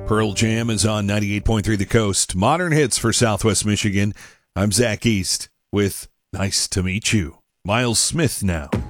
Pearl Jam is on 98.3 The Coast. Modern hits for Southwest Michigan. I'm Zach East with Nice to Meet You. Miles Smith now.